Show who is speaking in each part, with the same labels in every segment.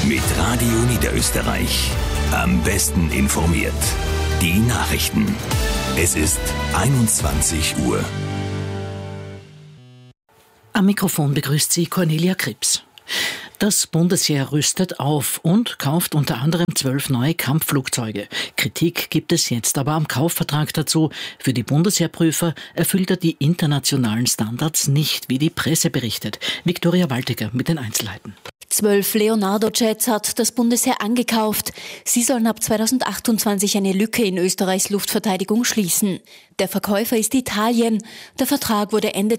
Speaker 1: Mit Radio Niederösterreich. Am besten informiert. Die Nachrichten. Es ist 21 Uhr.
Speaker 2: Am Mikrofon begrüßt Sie Cornelia Krips. Das Bundesheer rüstet auf und kauft unter anderem 12 neue Kampfflugzeuge. Kritik gibt es jetzt aber am Kaufvertrag dazu. Für die Bundesheerprüfer erfüllt er die internationalen Standards nicht, wie die Presse berichtet. Viktoria Waltiger mit den Einzelheiten.
Speaker 3: 12 Leonardo-Jets hat das Bundesheer angekauft. Sie sollen ab 2028 eine Lücke in Österreichs Luftverteidigung schließen. Der Verkäufer ist Italien. Der Vertrag wurde Ende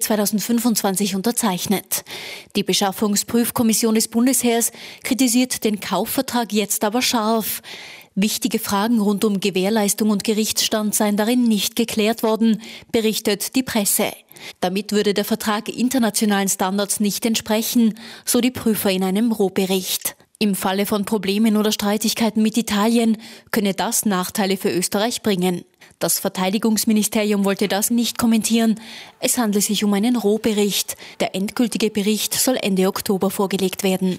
Speaker 3: 2025 unterzeichnet. Die Beschaffungsprüfkommission des Bundesheers kritisiert den Kaufvertrag jetzt aber scharf. Wichtige Fragen rund um Gewährleistung und Gerichtsstand seien darin nicht geklärt worden, berichtet die Presse. Damit würde der Vertrag internationalen Standards nicht entsprechen, so die Prüfer in einem Rohbericht. Im Falle von Problemen oder Streitigkeiten mit Italien könne das Nachteile für Österreich bringen. Das Verteidigungsministerium wollte das nicht kommentieren. Es handle sich um einen Rohbericht. Der endgültige Bericht soll Ende Oktober vorgelegt werden.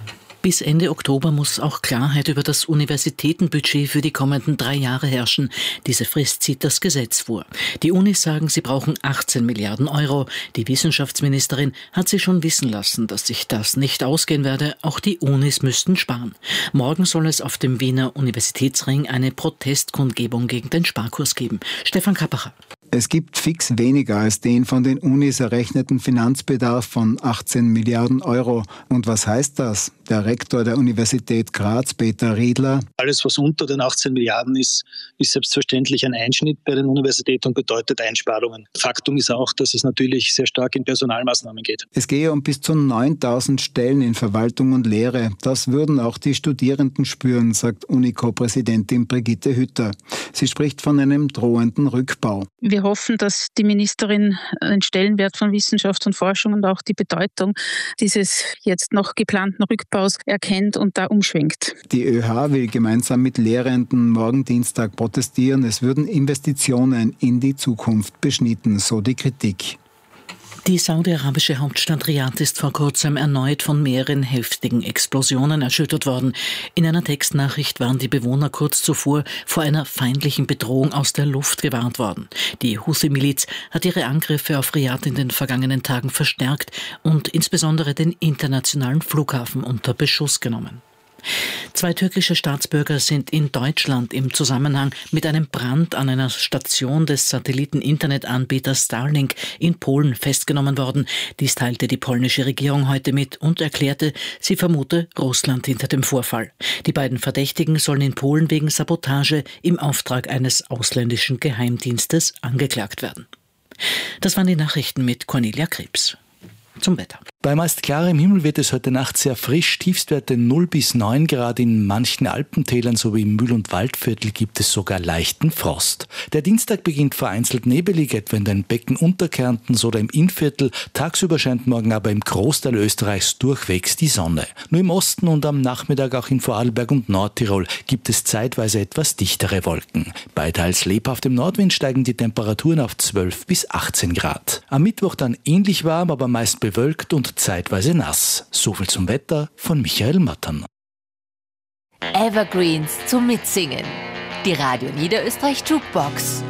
Speaker 2: Bis Ende Oktober muss auch Klarheit über das Universitätenbudget für die kommenden 3 Jahre herrschen. Diese Frist zieht das Gesetz vor. Die Unis sagen, sie brauchen 18 Milliarden Euro. Die Wissenschaftsministerin hat sie schon wissen lassen, dass sich das nicht ausgehen werde. Auch die Unis müssten sparen. Morgen soll es auf dem Wiener Universitätsring eine Protestkundgebung gegen den Sparkurs geben. Stefan Kappacher.
Speaker 4: Es gibt fix weniger als den von den Unis errechneten Finanzbedarf von 18 Milliarden Euro. Und was heißt das? Der Rektor der Universität Graz, Peter Riedler.
Speaker 5: Alles, was unter den 18 Milliarden ist selbstverständlich ein Einschnitt bei den Universitäten und bedeutet Einsparungen. Faktum ist auch, dass es natürlich sehr stark in Personalmaßnahmen geht.
Speaker 4: Es gehe um bis zu 9.000 Stellen in Verwaltung und Lehre. Das würden auch die Studierenden spüren, sagt UNICO-Präsidentin Brigitte Hütter. Sie spricht von einem drohenden Rückbau.
Speaker 6: Wir hoffen, dass die Ministerin den Stellenwert von Wissenschaft und Forschung und auch die Bedeutung dieses jetzt noch geplanten Rückbaus erkennt und da umschwenkt.
Speaker 4: Die ÖH will gemeinsam mit Lehrenden morgen Dienstag protestieren. Es würden Investitionen in die Zukunft beschnitten, so die Kritik.
Speaker 2: Die saudi-arabische Hauptstadt Riad ist vor kurzem erneut von mehreren heftigen Explosionen erschüttert worden. In einer Textnachricht waren die Bewohner kurz zuvor vor einer feindlichen Bedrohung aus der Luft gewarnt worden. Die Houthi-Miliz hat ihre Angriffe auf Riad in den vergangenen Tagen verstärkt und insbesondere den internationalen Flughafen unter Beschuss genommen. 2 türkische Staatsbürger sind in Deutschland im Zusammenhang mit einem Brand an einer Station des Satelliten-Internetanbieters Starlink in Polen festgenommen worden. Dies teilte die polnische Regierung heute mit und erklärte, sie vermute Russland hinter dem Vorfall. Die beiden Verdächtigen sollen in Polen wegen Sabotage im Auftrag eines ausländischen Geheimdienstes angeklagt werden. Das waren die Nachrichten mit Cornelia Krips. Zum Wetter.
Speaker 7: Bei meist klarem Himmel wird es heute Nacht sehr frisch. Tiefstwerte 0 bis 9 Grad. In manchen Alpentälern sowie im Mühl- und Waldviertel gibt es sogar leichten Frost. Der Dienstag beginnt vereinzelt nebelig, etwa in den Becken Unterkärntens oder im Innviertel. Tagsüber scheint morgen aber im Großteil Österreichs durchwegs die Sonne. Nur im Osten und am Nachmittag auch in Vorarlberg und Nordtirol gibt es zeitweise etwas dichtere Wolken. Bei teils lebhaftem Nordwind steigen die Temperaturen auf 12 bis 18 Grad. Am Mittwoch dann ähnlich warm, aber meist bewölkt und zeitweise nass. Soviel zum Wetter von Michael Mattern.
Speaker 8: Evergreens zum Mitsingen. Die Radio Niederösterreich Jukebox.